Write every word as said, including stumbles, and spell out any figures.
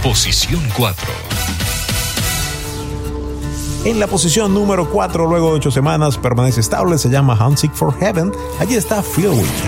Posición cuatro. En la posición número cuatro, luego de ocho semanas, permanece estable, se llama Homesick for Heaven. Allí está Phil Wickham.